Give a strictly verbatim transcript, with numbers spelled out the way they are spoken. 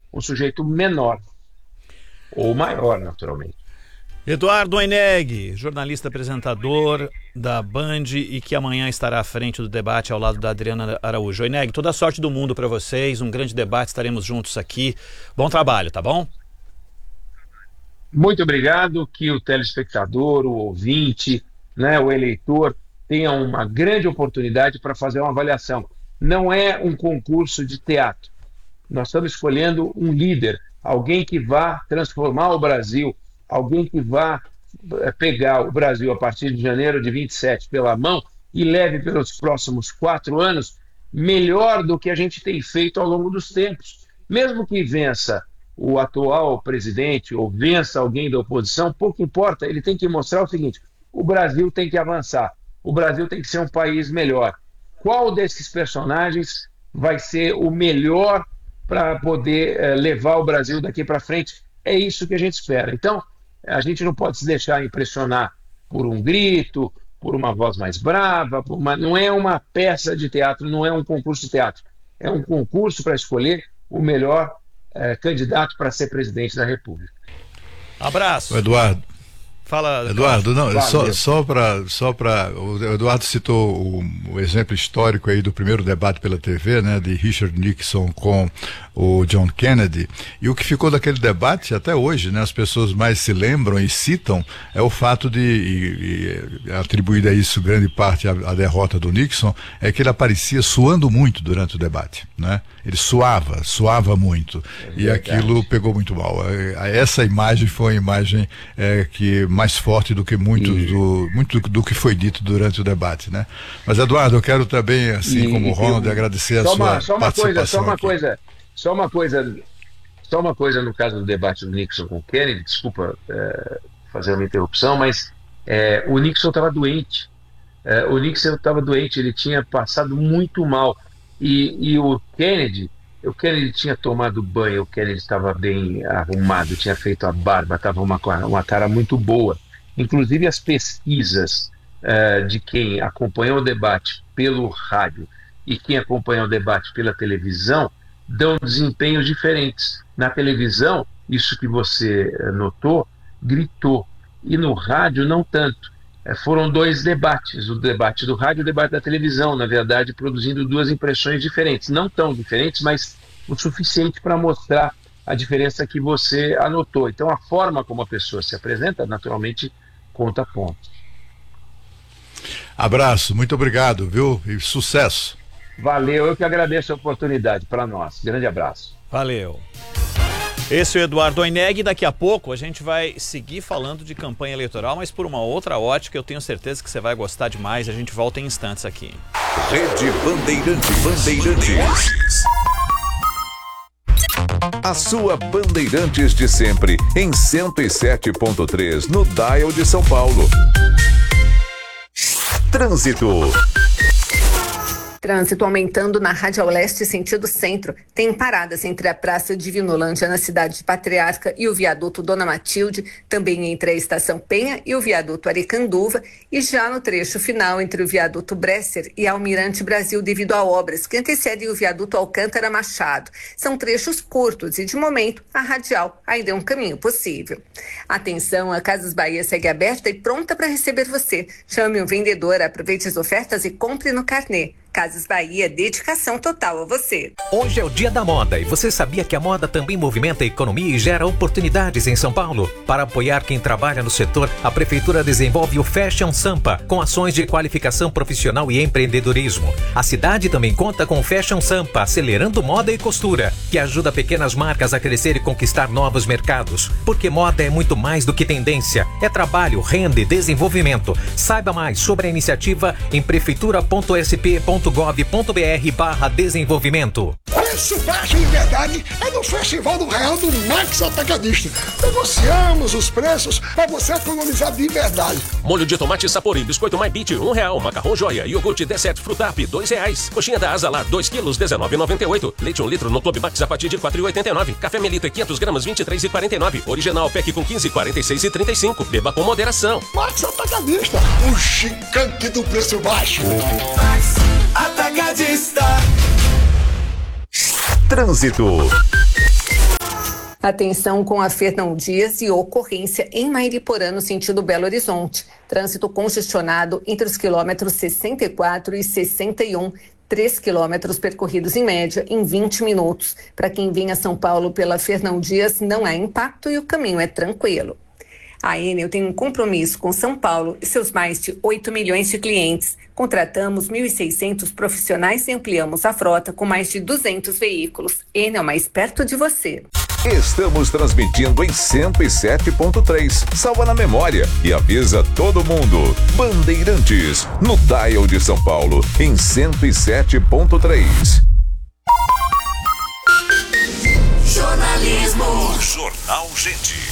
um sujeito menor, ou maior, naturalmente. Eduardo Oineg, jornalista apresentador da Band e que amanhã estará à frente do debate ao lado da Adriana Araújo. Oineg, toda a sorte do mundo para vocês, um grande debate, estaremos juntos aqui. Bom trabalho, tá bom? Muito obrigado, que o telespectador, o ouvinte, né, o eleitor tenha uma grande oportunidade para fazer uma avaliação. Não é um concurso de teatro. Nós estamos escolhendo um líder, alguém que vá transformar o Brasil, alguém que vá pegar o Brasil a partir de janeiro de vinte e sete pela mão e leve pelos próximos quatro anos melhor do que a gente tem feito ao longo dos tempos. Mesmo que vença o atual presidente ou vença alguém da oposição, pouco importa, ele tem que mostrar o seguinte: o Brasil tem que avançar, o Brasil tem que ser um país melhor. Qual desses personagens vai ser o melhor para poder eh, levar o Brasil daqui para frente? É isso que a gente espera. Então, a gente não pode se deixar impressionar por um grito, por uma voz mais brava, por uma... não é uma peça de teatro, não é um concurso de teatro. É um concurso para escolher o melhor eh, candidato para ser presidente da República. Abraço. Eduardo. Fala, Eduardo, não, Valeu. só, só para, só para, o Eduardo citou o, o exemplo histórico aí do primeiro debate pela T V, né, de Richard Nixon com o John Kennedy, e o que ficou daquele debate até hoje, né, as pessoas mais se lembram e citam, é o fato de, e, e atribuída a isso grande parte a, a derrota do Nixon, é que ele aparecia suando muito durante o debate, né, ele suava, suava muito, é e aquilo pegou muito mal. Essa imagem foi a imagem é, que mais forte do que muito, e... do, muito do, do que foi dito durante o debate, né? Mas, Eduardo, eu quero também, assim e, como o Ronald, eu... agradecer só a uma, sua só uma participação coisa, só uma aqui. coisa, só uma coisa, só uma coisa no caso do debate do Nixon com o Kennedy, desculpa é, fazer uma interrupção, mas é, o Nixon estava doente, é, o Nixon estava doente, ele tinha passado muito mal, e, e o Kennedy, o Kennedy tinha tomado banho, o Kennedy estava bem arrumado, tinha feito a barba, estava uma, uma cara muito boa. Inclusive as pesquisas uh, de quem acompanhou o debate pelo rádio e quem acompanhou o debate pela televisão dão desempenhos diferentes. Na televisão, isso que você notou, gritou. E no rádio, não tanto. Uh, foram dois debates, o debate do rádio e o debate da televisão, na verdade, produzindo duas impressões diferentes. Não tão diferentes, mas o suficiente para mostrar a diferença que você anotou. Então, a forma como a pessoa se apresenta, naturalmente, conta pontos. Abraço, muito obrigado, viu? E sucesso. Valeu, eu que agradeço a oportunidade para nós. Grande abraço. Valeu. Esse é o Eduardo Oineg. Daqui a pouco a gente vai seguir falando de campanha eleitoral, mas por uma outra ótica. Eu tenho certeza que você vai gostar demais. A gente volta em instantes aqui. Rede Bandeirantes. Bandeirantes. A sua Bandeirantes de sempre, em cento e sete ponto três, no Dial de São Paulo. Trânsito. Trânsito aumentando na Radial Leste sentido centro. Tem paradas entre a Praça de Vinolândia na cidade de Patriarca e o viaduto Dona Matilde, também entre a Estação Penha e o viaduto Aricanduva, e já no trecho final entre o viaduto Bresser e Almirante Brasil devido a obras que antecedem o viaduto Alcântara Machado. São trechos curtos e, de momento, a Radial ainda é um caminho possível. Atenção, a Casas Bahia segue aberta e pronta para receber você. Chame um vendedor, aproveite as ofertas e compre no carnê. Casas Bahia, dedicação total a você. Hoje é o dia da moda e você sabia que a moda também movimenta a economia e gera oportunidades em São Paulo? Para apoiar quem trabalha no setor, a Prefeitura desenvolve o Fashion Sampa, com ações de qualificação profissional e empreendedorismo. A cidade também conta com o Fashion Sampa, acelerando moda e costura, que ajuda pequenas marcas a crescer e conquistar novos mercados. Porque moda é muito mais do que tendência, é trabalho, renda e desenvolvimento. Saiba mais sobre a iniciativa em prefeitura ponto s p ponto gov ponto b r barra desenvolvimento. Preço baixo de verdade é no Festival do Real do Max Atacadista. Negociamos os preços para você economizar de verdade. Molho de tomate Sapori, biscoito My Beat, um real. Macarrão Joia, iogurte Desert Frutap, dois reais. Coxinha da Asa Lar, dois quilos, dezenove e noventa e oito. Leite um litro no Clube Max a partir de quatro e oitenta e nove. Café Melita, quinhentos gramas, vinte e três e quarenta e nove. Original P E C com quinze, quarenta e seis e trinta e cinco. Beba com moderação. Max Atacadista, o gigante do preço baixo. Max Atacadista. Trânsito. Atenção com a Fernão Dias e ocorrência em Mairiporã, no sentido Belo Horizonte. Trânsito congestionado entre os quilômetros sessenta e quatro e sessenta e um. três quilômetros percorridos em média em vinte minutos. Para quem vinha a São Paulo pela Fernão Dias, não há impacto e o caminho é tranquilo. A Enel tem um compromisso com São Paulo e seus mais de oito milhões de clientes. Contratamos mil e seiscentos profissionais e ampliamos a frota com mais de duzentos veículos. Enel, mais perto de você. Estamos transmitindo em cento e sete ponto três. Salva na memória e avisa todo mundo. Bandeirantes, no Dial de São Paulo, em cento e sete ponto três. Jornalismo. Jornal Gente.